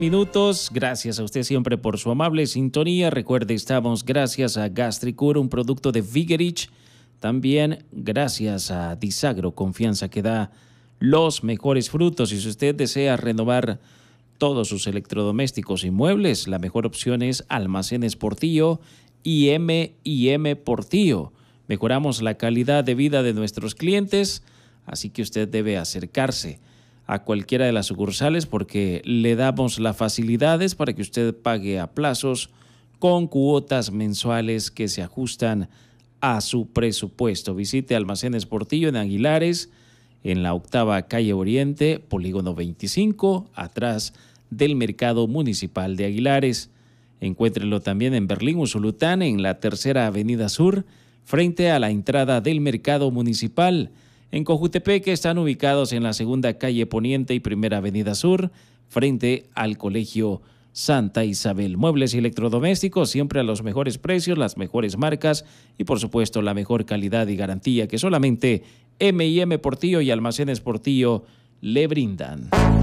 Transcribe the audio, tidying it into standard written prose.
Minutos, gracias a usted siempre por su amable sintonía. Recuerde, estamos gracias a Gastricure, un producto de Vigerich. También gracias a Disagro, confianza que da los mejores frutos. Y si usted desea renovar todos sus electrodomésticos y muebles, la mejor opción es Almacenes Portillo y M&M Portillo. Mejoramos la calidad de vida de nuestros clientes, así que usted debe acercarse a cualquiera de las sucursales porque le damos las facilidades para que usted pague a plazos con cuotas mensuales que se ajustan a su presupuesto. Visite Almacenes Portillo en Aguilares, en la 8ª calle Oriente, Polígono 25, atrás del Mercado Municipal de Aguilares. Encuéntrelo también en Berlín, Usulután, en la 3ª Avenida Sur, frente a la entrada del Mercado Municipal. En Cojutepeque están ubicados en la 2ª calle Poniente y 1ª Avenida Sur, frente al Colegio Santa Isabel. Muebles y electrodomésticos siempre a los mejores precios, las mejores marcas y por supuesto la mejor calidad y garantía que solamente M&M Portillo y Almacenes Portillo le brindan.